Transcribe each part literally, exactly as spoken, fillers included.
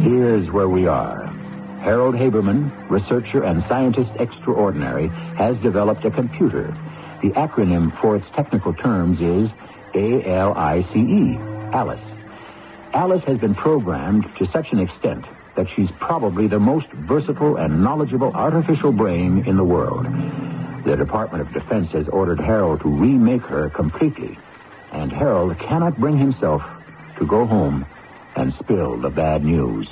Here's where we are. Harold Haberman, researcher and scientist extraordinary, has developed a computer. The acronym for its technical terms is A L I C E, Alice. Alice has been programmed to such an extent that she's probably the most versatile and knowledgeable artificial brain in the world. The Department of Defense has ordered Harold to remake her completely, and Harold cannot bring himself to go home and spill the bad news.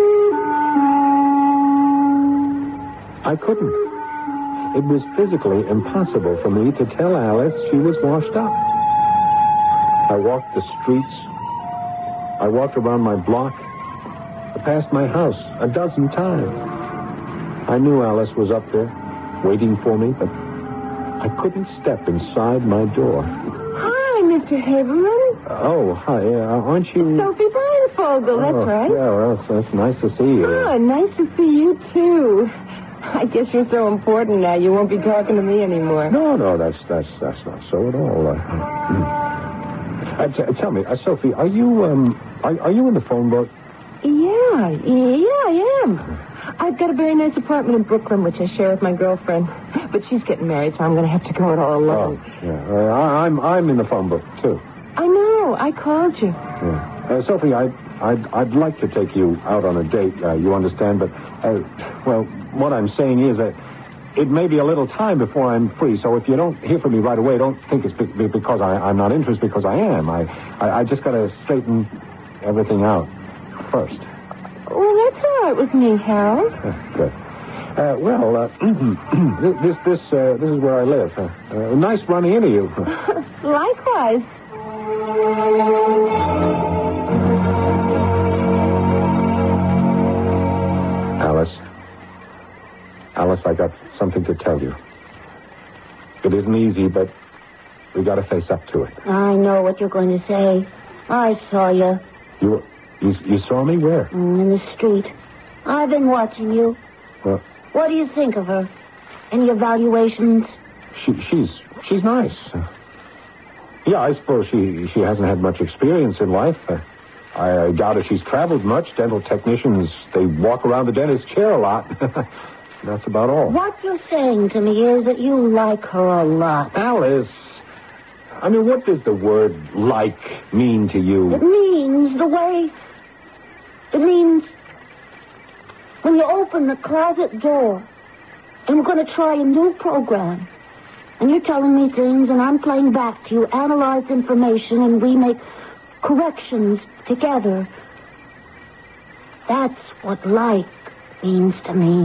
I couldn't. It was physically impossible for me to tell Alice she was washed up. I walked the streets. I walked around my block. I passed my house a dozen times. I knew Alice was up there, waiting for me, but I couldn't step inside my door. Hi, Mister Haberman. Oh, hi. Uh, aren't you... Sophie Blindfogle, that's oh, right. Yeah, well, that's, that's nice to see you. Oh, nice to see you, too. I guess you're so important now you won't be talking to me anymore. No, no, that's that's that's not so at all. Uh, uh, t- tell me, uh, Sophie, are you um are, are you in the phone book? Yeah, yeah, I am. I've got a very nice apartment in Brooklyn, which I share with my girlfriend. But she's getting married, so I'm going to have to go it all alone. Oh, yeah. Uh, I, I'm I'm in the phone book too. I know. I called you. Yeah. Uh, Sophie, I I'd I'd like to take you out on a date. Uh, you understand? But uh, well, what I'm saying is that it may be a little time before I'm free. So if you don't hear from me right away, don't think it's be- because I, I'm not interested. Because I am. I I, I just got to straighten everything out first. Well, that's all right with me, Harold. Uh, good. Uh, well, uh, this this uh, this is where I live. Uh, uh, nice running into you. Likewise. Alice. Alice, I got something to tell you. It isn't easy, but we got to face up to it. I know what you're going to say. I saw you. You you, you saw me where? Mm, in the street. I've been watching you. Well, what do you think of her? Any evaluations? She, she's she's nice. Uh, yeah, I suppose she she hasn't had much experience in life. Uh, I, I doubt if she's traveled much. Dental technicians, they walk around the dentist's chair a lot. That's about all. What you're saying to me is that you like her a lot. Alice, I mean, what does the word like mean to you? It means the way... It means when you open the closet door and we're going to try a new program. And you're telling me things and I'm playing back to you, analyze information, and we make corrections together. That's what like means to me.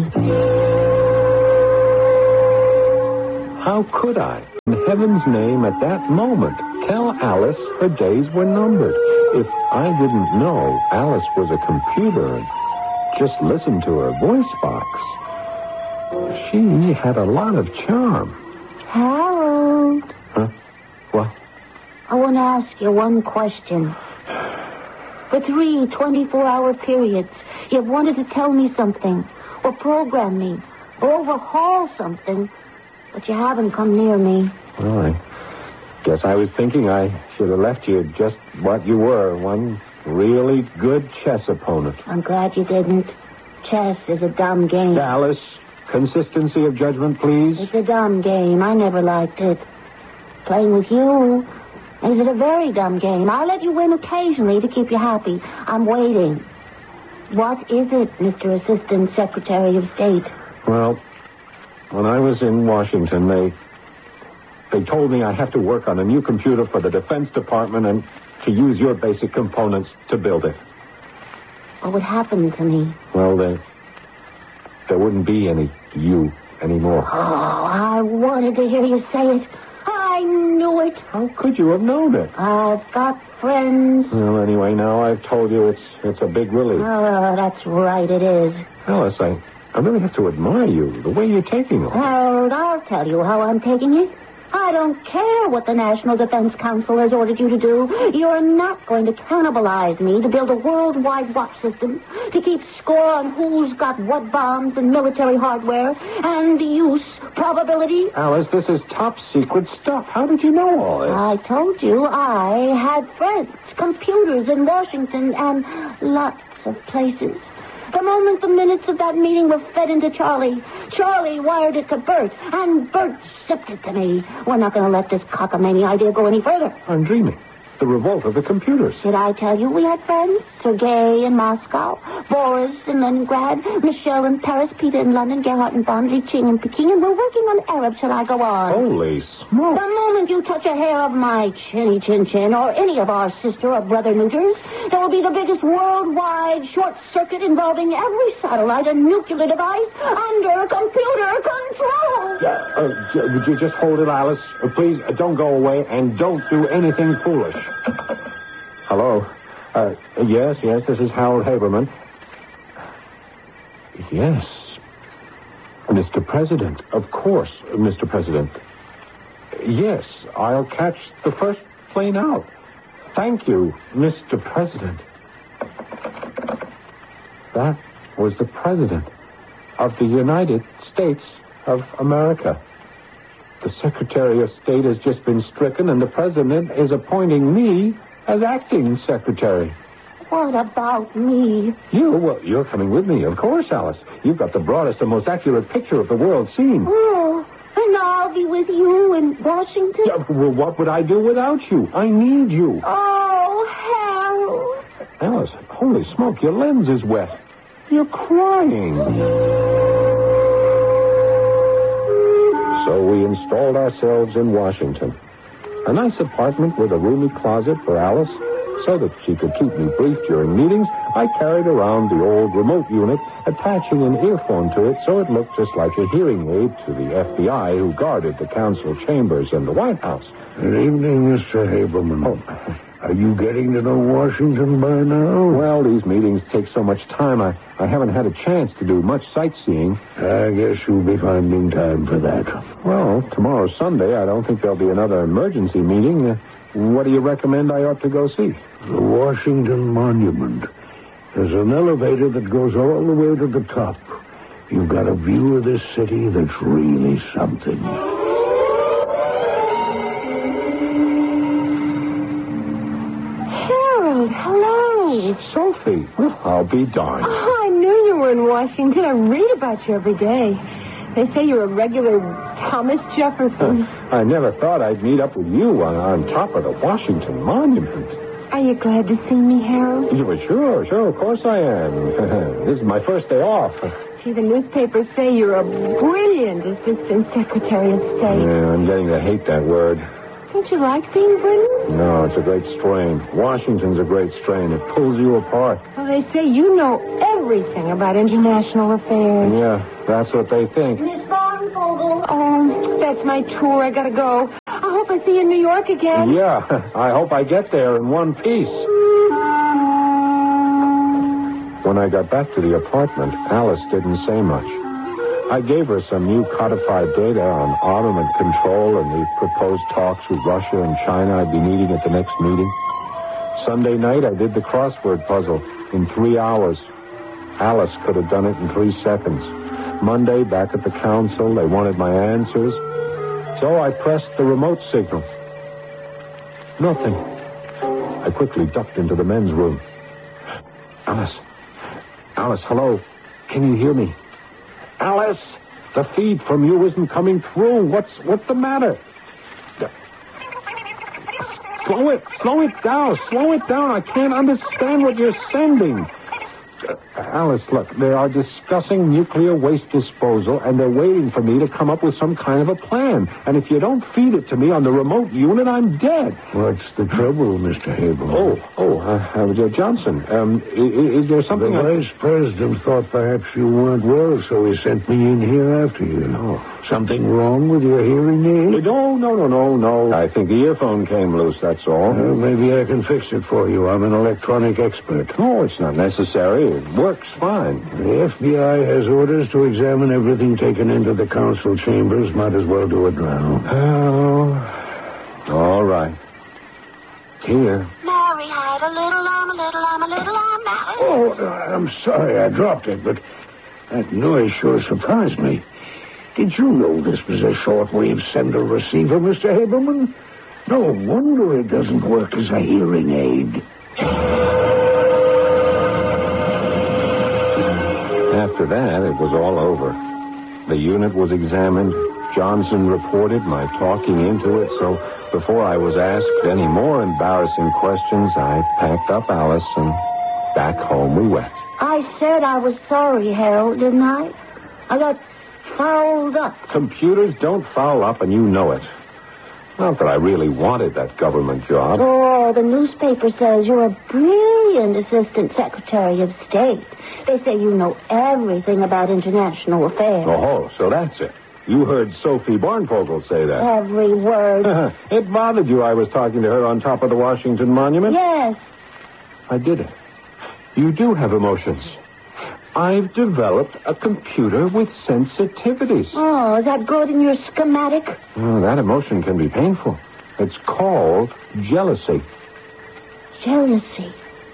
How could I, in heaven's name, at that moment, tell Alice her days were numbered? If I didn't know Alice was a computer and just listened to her voice box, she had a lot of charm. Harold. Huh? What? I want to ask you one question. For three twenty-four hour periods, you've wanted to tell me something, or program me, or overhaul something, but you haven't come near me. Well, I guess I was thinking I should have left you just what you were, one really good chess opponent. I'm glad you didn't. Chess is a dumb game. Alice, consistency of judgment, please. It's a dumb game. I never liked it. Playing with you is it a very dumb game. I'll let you win occasionally to keep you happy. I'm waiting. What is it, Mister Assistant Secretary of State? Well, when I was in Washington, they they told me I have to work on a new computer for the Defense Department and to use your basic components to build it. What would happen to me? Well, there, there wouldn't be any you anymore. Oh, I wanted to hear you say it. I knew it. How could you have known it? I've got friends. Well, anyway, now I've told you it's it's a big relief. Oh, that's right, it is. Alice, I, I really have to admire you, the way you're taking it. Harold, I'll tell you how I'm taking it. I don't care what the National Defense Council has ordered you to do. You're not going to cannibalize me to build a worldwide watch system to keep score on who's got what bombs and military hardware and use probability. Alice, this is top secret stuff. How did you know all this? I told you I had friends, computers in Washington, and lots of places. The moment the minutes of that meeting were fed into Charlie, Charlie wired it to Bert, and Bert shipped it to me. We're not going to let this cockamamie idea go any further. I'm dreaming. The revolt of the computers. Did I tell you we had friends? Sergei in Moscow, Boris in Leningrad, Michelle in Paris, Peter in London, Gerhardt in Bonn, Li Ching in Peking, and we're working on Arab. Shall I go on? Holy smoke. The moment you touch a hair of my chinny chin chin or any of our sister or brother neuters, there will be the biggest worldwide short circuit involving every satellite and nuclear device under computer control. Uh, uh, would you just hold it, Alice? Uh, please, uh, don't go away and don't do anything foolish. Hello. Uh, yes, yes, this is Harold Haberman. Yes. Mister President, of course, Mister President. Yes, I'll catch the first plane out. Thank you, Mister President. That was the President of the United States of America. The Secretary of State has just been stricken, and the President is appointing me as acting Secretary. What about me? You? Well, you're coming with me, of course, Alice. You've got the broadest and most accurate picture of the world scene. Oh, and I'll be with you in Washington? Yeah, well, what would I do without you? I need you. Oh, Harold. Alice, holy smoke, your lens is wet. You're crying. So we installed ourselves in Washington. A nice apartment with a roomy closet for Alice. So that she could keep me brief during meetings, I carried around the old remote unit, attaching an earphone to it so it looked just like a hearing aid to the F B I who guarded the council chambers in the White House. Good evening, Mister Haberman. Oh. Are you getting to know Washington by now? Well, these meetings take so much time, I, I haven't had a chance to do much sightseeing. I guess you'll be finding time for that. Well, tomorrow's Sunday. I don't think there'll be another emergency meeting. Uh, what do you recommend I ought to go see? The Washington Monument. There's an elevator that goes all the way to the top. You've got a view of this city that's really something. Hello. Sophie. Well, I'll be darned. Oh, I knew you were in Washington. I read about you every day. They say you're a regular Thomas Jefferson. Uh, I never thought I'd meet up with you on, on top of the Washington Monument. Are you glad to see me, Harold? You were sure, sure, of course I am. This is my first day off. See, the newspapers say you're a brilliant assistant secretary of state. Yeah, I'm getting to hate that word. Don't you like being brilliant? No, it's a great strain. Washington's a great strain. It pulls you apart. Well, they say you know everything about international affairs. Yeah, that's what they think. Miss Barnvogel. Oh, that's my tour. I gotta go. I hope I see you in New York again. Yeah, I hope I get there in one piece. When I got back to the apartment, Alice didn't say much. I gave her some new codified data on armament control and the proposed talks with Russia and China I'd be needing at the next meeting. Sunday night, I did the crossword puzzle in three hours. Alice could have done it in three seconds. Monday, back at the council, they wanted my answers. So I pressed the remote signal. Nothing. I quickly ducked into the men's room. Alice. Alice, hello. Can you hear me? Alice, the feed from you isn't coming through. What's what's the matter? Slow it, slow it down, slow it down. I can't understand what you're sending. Uh, Alice, look, they are discussing nuclear waste disposal, and they're waiting for me to come up with some kind of a plan. And if you don't feed it to me on the remote unit, I'm dead. What's the trouble, Mister Haberman? Oh, oh, uh, uh, Johnson, um, is, is there something... The I... vice president thought perhaps you weren't well, so he sent me in here after you. Oh. Something wrong with your hearing aid? No, no, no, no, no. I think the earphone came loose, that's all. Well, maybe I can fix it for you. I'm an electronic expert. No, it's not necessary. It works fine. The F B I has orders to examine everything taken into the council chambers. Might as well do it now. Oh, all right. Here. Mary had a little lamb, a little lamb, a little lamb. Mary. Oh, I'm sorry I dropped it, but that noise sure surprised me. Did you know this was a shortwave sender receiver, Mister Haberman? No wonder it doesn't work as a hearing aid. After that, it was all over. The unit was examined. Johnson reported my talking into it, so before I was asked any more embarrassing questions, I packed up Alice and back home we went. I said I was sorry, Harold, didn't I? I got fouled up. Computers don't foul up, and you know it. Not that I really wanted that government job. Oh, the newspaper says you're a brilliant assistant secretary of state. They say you know everything about international affairs. Oh, so that's it. You heard Sophie Barnvogel say that. Every word. It bothered you I was talking to her on top of the Washington Monument? Yes. I did it. You do have emotions. I've developed a computer with sensitivities. Oh, is that good in your schematic? Oh, that emotion can be painful. It's called jealousy. Jealousy.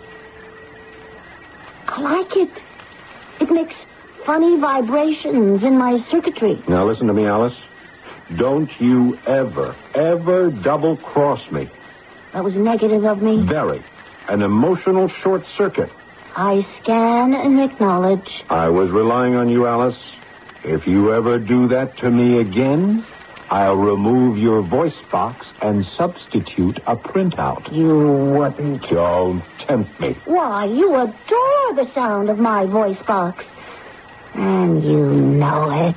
I like it. It makes funny vibrations in my circuitry. Now listen to me, Alice. Don't you ever, ever double-cross me. That was negative of me. Very. An emotional short circuit. I scan and acknowledge. I was relying on you, Alice. If you ever do that to me again, I'll remove your voice box and substitute a printout. You wouldn't. Don't tempt me. Why, you adore the sound of my voice box. And you know it.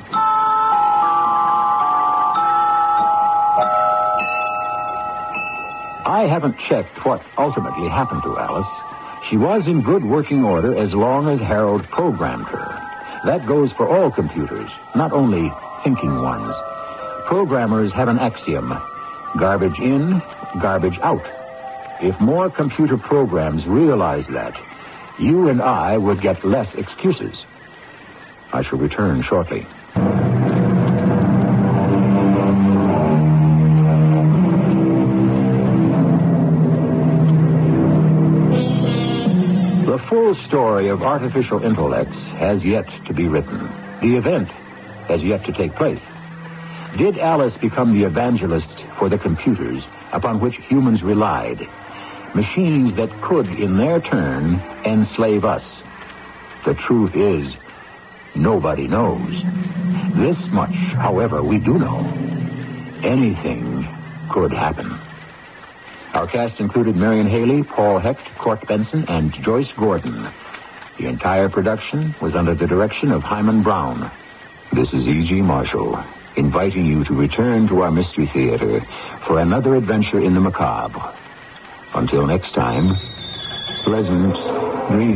I haven't checked what ultimately happened to Alice. She was in good working order as long as Harold programmed her. That goes for all computers, not only thinking ones. Programmers have an axiom: garbage in, garbage out. If more computer programs realize that, you and I would get less excuses. I shall return shortly. The full story of artificial intellects has yet to be written. The event has yet to take place. Did Alice become the evangelist for the computers upon which humans relied? Machines that could, in their turn, enslave us. The truth is, nobody knows. This much, however, we do know. Anything could happen. Our cast included Marion Haley, Paul Hecht, Court Benson, and Joyce Gordon. The entire production was under the direction of Hyman Brown. This is E G. Marshall, inviting you to return to our Mystery Theater for another adventure in the macabre. Until next time, pleasant dreams.